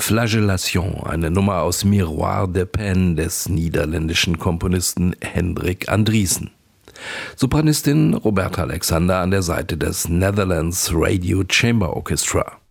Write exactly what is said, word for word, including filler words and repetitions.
Flagellation, eine Nummer aus Miroir de Peine des niederländischen Komponisten Hendrik Andriessen. Sopranistin Roberta Alexander an der Seite des Netherlands Radio Chamber Orchestra.